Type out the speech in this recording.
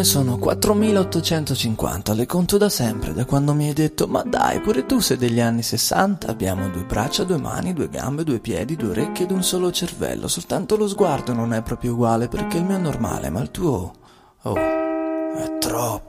ore sono 4850, le conto da sempre, da quando mi hai detto ma dai, pure tu sei degli anni 60, abbiamo 2 braccia, 2 mani, 2 gambe, 2 piedi, 2 orecchie ed un solo cervello, soltanto lo sguardo non è proprio uguale perché il mio è normale, ma il tuo... oh, è troppo.